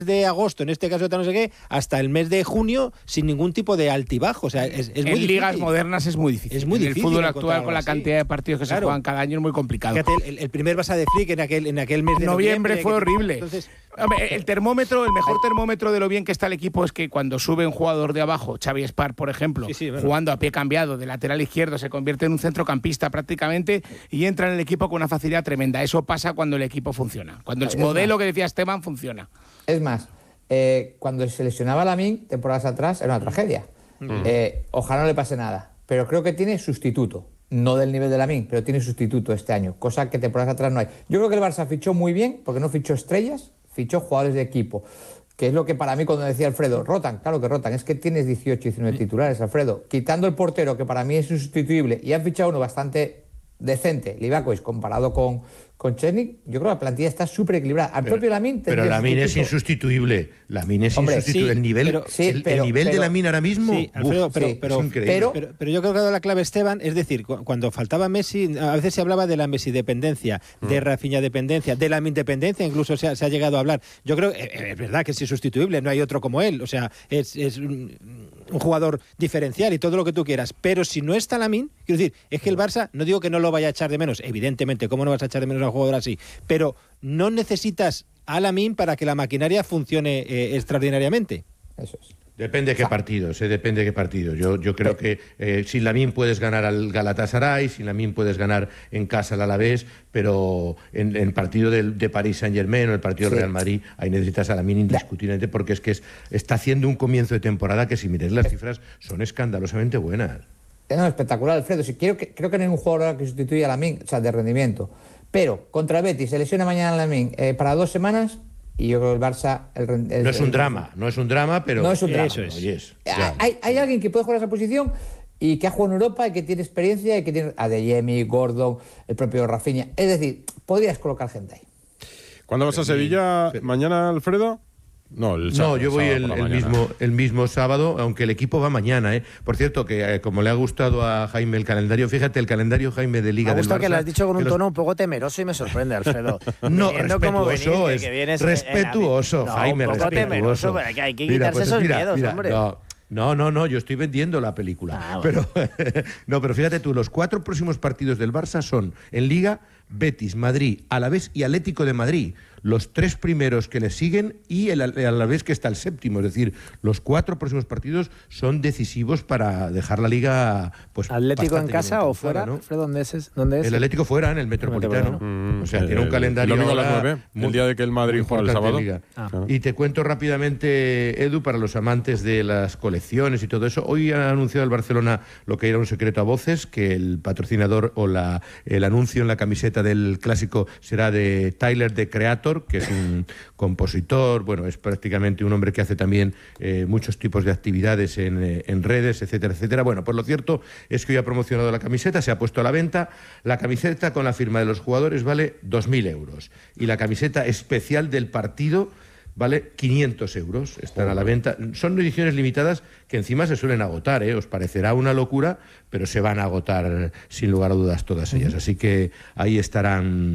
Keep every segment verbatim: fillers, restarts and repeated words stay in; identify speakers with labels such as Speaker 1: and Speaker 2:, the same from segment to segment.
Speaker 1: de agosto, en este caso no sé qué, hasta el mes de junio sin ningún tipo de altibajo. O sea, es, es muy
Speaker 2: en
Speaker 1: difícil.
Speaker 2: ligas modernas es muy difícil.
Speaker 1: Es muy
Speaker 2: en
Speaker 1: difícil.
Speaker 2: El fútbol actual, con la cantidad de partidos que
Speaker 1: claro.
Speaker 2: se juegan cada año, es muy complicado.
Speaker 1: Fíjate, el, el primer Barça de Flick en aquel, en aquel mes de
Speaker 2: noviembre,
Speaker 1: noviembre
Speaker 2: fue
Speaker 1: que,
Speaker 2: horrible.
Speaker 1: Entonces,
Speaker 2: Hombre, el termómetro, el mejor termómetro de lo bien que está el equipo es que cuando sube un jugador de abajo, Xavi Espar, por ejemplo,
Speaker 1: sí, sí, bueno.
Speaker 2: jugando a pie cambiado de lateral izquierdo, se convierte en un centrocampista prácticamente y entra en el equipo con una facilidad tremenda. Eso pasa cuando el equipo funciona, cuando el
Speaker 3: Es
Speaker 2: modelo
Speaker 3: más,
Speaker 2: que decía Esteban funciona.
Speaker 3: Es más, eh, cuando se lesionaba Lamine temporadas atrás era una tragedia. Mm. Eh, ojalá no le pase nada, pero creo que tiene sustituto. No del nivel de Lamine, pero tiene sustituto este año, cosa que temporadas atrás no hay. Yo creo que el Barça fichó muy bien, porque no fichó estrellas, fichó jugadores de equipo, que es lo que para mí cuando decía Alfredo, rotan, claro que rotan, es que tienes dieciocho, diecinueve titulares, Alfredo, quitando el portero, que para mí es insustituible, y han fichado uno bastante decente, Livakovic, comparado con, con Černý, yo creo que la plantilla está súper equilibrada. Al
Speaker 4: pero,
Speaker 3: propio Lamine...
Speaker 4: Pero Lamine es insustituible. Lamine es
Speaker 3: Hombre,
Speaker 4: insustituible.
Speaker 3: sí,
Speaker 4: el nivel,
Speaker 3: pero, sí,
Speaker 4: el,
Speaker 3: pero,
Speaker 4: el nivel
Speaker 3: pero,
Speaker 4: de Lamine ahora mismo...
Speaker 1: Sí, Alfredo,
Speaker 4: uf,
Speaker 1: pero,
Speaker 4: sí,
Speaker 1: pero,
Speaker 4: es increíble.
Speaker 1: Pero, pero, pero yo creo que ha dado la clave Esteban, es decir, cu cuando faltaba Messi, a veces se hablaba de la Messi-dependencia, mm. de Rafinha-dependencia, de Lamine-dependencia, incluso se ha, se ha llegado a hablar. Yo creo que eh, es verdad que es insustituible, no hay otro como él, o sea, es, es un, un jugador diferencial y todo lo que tú quieras, pero si no está Lamine, quiero decir, es que el Barça, no digo que no lo vaya a echar de menos, evidentemente, ¿cómo no vas a echar de menos a un jugador así? Pero no necesitas a Lamine para que la maquinaria funcione eh, extraordinariamente.
Speaker 3: Eso es.
Speaker 4: Depende de qué partidos, eh, depende de qué partidos. Yo, yo creo que eh, sin Lamine puedes ganar al Galatasaray, sin Lamine puedes ganar en casa al Alavés, pero en el partido del, de París Saint-Germain o el partido del sí. Real Madrid, ahí necesitas a Lamine indiscutiblemente, porque es que es, está haciendo un comienzo de temporada que si miras las cifras son escandalosamente buenas.
Speaker 3: No, espectacular, Alfredo. Si quiero que, creo que no hay un jugador que sustituya a Lamine, o sea, de rendimiento. Pero contra el Betis se lesiona mañana Lamine eh, para dos semanas y yo creo que el Barça... El, el,
Speaker 4: no es un
Speaker 3: el,
Speaker 4: drama, no es un drama, pero...
Speaker 3: No es un drama.
Speaker 1: Eso es.
Speaker 4: Yes,
Speaker 3: hay, hay alguien que puede jugar esa posición y que ha jugado en Europa y que tiene experiencia y que tiene... Adeyemi, Gordon, el propio Rafinha. Es decir, podrías colocar gente ahí.
Speaker 5: ¿Cuándo vas a Sevilla? ¿Mañana, Alfredo? No, el sábado,
Speaker 4: no, yo voy
Speaker 5: el,
Speaker 4: el, el, mismo, el mismo sábado, aunque el equipo va mañana. ¿eh? Por cierto, que eh, como le ha gustado a Jaime el calendario, fíjate, el calendario Jaime de Liga
Speaker 6: del Barça... Me gusta que lo has dicho con un
Speaker 4: los...
Speaker 6: tono un poco temeroso y me sorprende, Alfredo.
Speaker 4: No, respetuoso, venir, que, que vienes, respetuoso,
Speaker 6: no,
Speaker 4: Jaime,
Speaker 6: un poco
Speaker 4: respetuoso.
Speaker 6: temeroso, pero que hay que
Speaker 4: mira,
Speaker 6: quitarse
Speaker 4: pues,
Speaker 6: esos
Speaker 4: mira,
Speaker 6: miedos,
Speaker 4: mira,
Speaker 6: hombre.
Speaker 4: No. No, no, no, yo estoy vendiendo la película. Ah, bueno. Pero no, pero fíjate tú, los cuatro próximos partidos del Barça son en Liga, Betis, Madrid, Alavés y Atlético de Madrid. Los tres primeros que le siguen y el Alavés que está el séptimo. Es decir, los cuatro próximos partidos son decisivos para dejar la Liga. Pues,
Speaker 6: ¿Atlético en casa o fuera? ¿No? ¿Dónde es? ¿Dónde es?
Speaker 4: El Atlético fuera, en el Metropolitano.
Speaker 5: Mm,
Speaker 4: o sea,
Speaker 5: eh,
Speaker 4: tiene un calendario.
Speaker 5: El domingo a las
Speaker 4: ahora
Speaker 5: nueve,
Speaker 4: muy,
Speaker 5: el día de que el Madrid juega el sábado.
Speaker 4: Ah. Claro. Y te cuento rápidamente, Edu, para los amantes de las colecciones y todo eso. Hoy ha anunciado el Barcelona lo que era un secreto a voces, que el patrocinador o la, el anuncio en la camiseta del clásico será de Tyler, the Creator, que es un compositor, bueno, es prácticamente un hombre que hace también eh, muchos tipos de actividades en, eh, en redes, etcétera, etcétera. Bueno, pues lo cierto es que hoy ha promocionado la camiseta, se ha puesto a la venta. La camiseta con la firma de los jugadores vale dos mil euros y la camiseta especial del partido vale quinientos euros. Están a la venta. Son ediciones limitadas que encima se suelen agotar, ¿eh? Os parecerá una locura, pero se van a agotar sin lugar a dudas todas ellas. Así que ahí estarán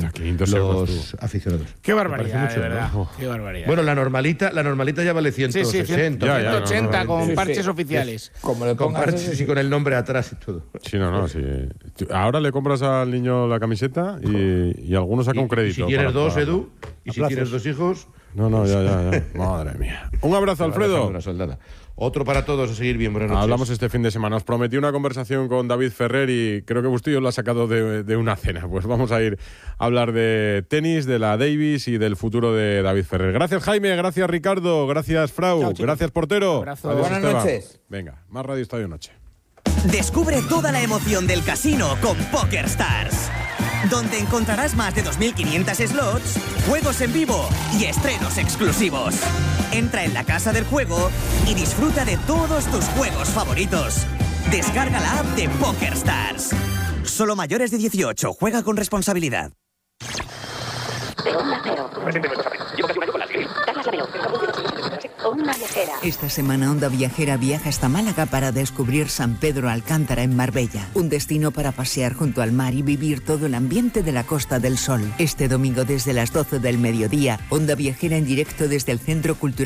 Speaker 4: los aficionados.
Speaker 2: Qué barbaridad,
Speaker 4: mucho,
Speaker 2: de verdad.
Speaker 4: ¿no?
Speaker 2: Qué barbaridad.
Speaker 4: Bueno, la normalita, la normalita ya vale ciento sesenta.
Speaker 2: Sí, sí, ciento ochenta
Speaker 5: ya, ya, no, no,
Speaker 2: con
Speaker 5: sí,
Speaker 2: parches
Speaker 3: sí.
Speaker 2: oficiales.
Speaker 3: Es, como le
Speaker 4: con parches
Speaker 3: eso, sí.
Speaker 4: y con el nombre atrás y todo.
Speaker 5: Sí, no, no, sí. Ahora le compras al niño la camiseta y, y algunos saca un crédito.
Speaker 4: Y si tienes dos,
Speaker 5: pagarlo.
Speaker 4: Edu, y si tienes dos hijos...
Speaker 5: No, no, ya, ya, ya. Madre mía. Un abrazo, Alfredo.
Speaker 4: Una soldada. Otro para todos, a seguir bien. Buenas noches.
Speaker 5: Hablamos este fin de semana. Os prometí una conversación con David Ferrer y creo que Bustillo lo ha sacado de, de una cena. Pues vamos a ir a hablar de tenis, de la Davis y del futuro de David Ferrer. Gracias, Jaime. Gracias, Ricardo. Gracias, Frau.
Speaker 1: Chao,
Speaker 5: gracias, portero.
Speaker 3: Buenas
Speaker 5: Esteban.
Speaker 3: noches.
Speaker 5: Venga, más Radio Estadio Noche.
Speaker 7: Descubre toda la emoción del casino con PokerStars, donde encontrarás más de dos mil quinientos slots, juegos en vivo y estrenos exclusivos. Entra en la casa del juego y disfruta de todos tus juegos favoritos. Descarga la app de PokerStars. Solo mayores de dieciocho. Juega con responsabilidad.
Speaker 8: Segunda cero. Llevo casi un año con las grill. Darlas a Leo. Onda Viajera.
Speaker 9: Esta semana Onda Viajera viaja hasta Málaga para descubrir San Pedro Alcántara en Marbella. Un destino para pasear junto al mar y vivir todo el ambiente de la Costa del Sol. Este domingo desde las doce del mediodía, Onda Viajera en directo desde el Centro Cultural